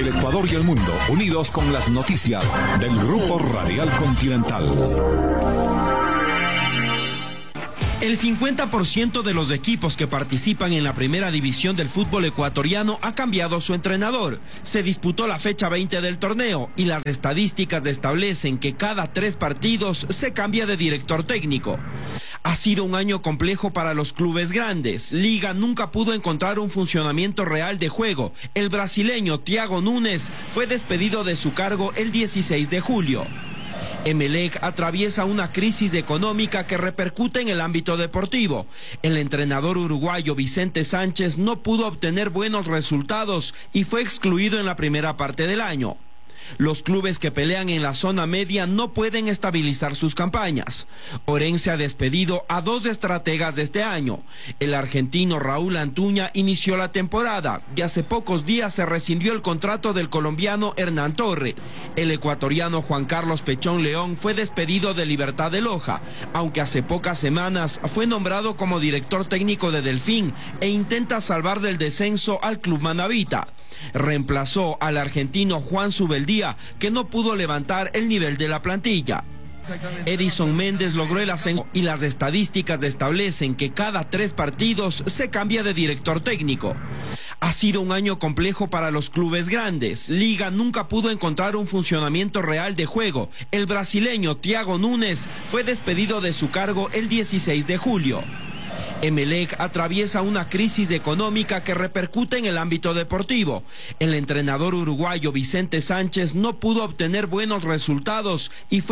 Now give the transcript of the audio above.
El Ecuador y el mundo, unidos con las noticias del Grupo Radial Continental. El 50% de los equipos que participan en la primera división del fútbol ecuatoriano ha cambiado su entrenador. Se disputó la fecha 20 del torneo y las estadísticas establecen que cada 3 partidos se cambia de director técnico. Ha sido un año complejo para los clubes grandes. Liga nunca pudo encontrar un funcionamiento real de juego. El brasileño Thiago Nunes fue despedido de su cargo el 16 de julio. Emelec atraviesa una crisis económica que repercute en el ámbito deportivo. El entrenador uruguayo Vicente Sánchez no pudo obtener buenos resultados y fue excluido en la primera parte del año. Los clubes que pelean en la zona media no pueden estabilizar sus campañas. Orense ha despedido a 2 estrategas de este año. El argentino Raúl Antuña inició la temporada y hace pocos días se rescindió el contrato del colombiano Hernán Torre. El ecuatoriano Juan Carlos Pechón León fue despedido de Libertad de Loja, aunque hace pocas semanas fue nombrado como director técnico de Delfín e intenta salvar del descenso al club manabita. Reemplazó al argentino Juan Subeldía, que no pudo levantar el nivel de la plantilla. Edison Méndez logró el ascenso y las estadísticas establecen que cada 3 partidos se cambia de director técnico. Ha sido un año complejo para los clubes grandes. Liga nunca pudo encontrar un funcionamiento real de juego. El brasileño Thiago Nunes fue despedido de su cargo el 16 de julio. Emelec atraviesa una crisis económica que repercute en el ámbito deportivo. El entrenador uruguayo Vicente Sánchez no pudo obtener buenos resultados y fue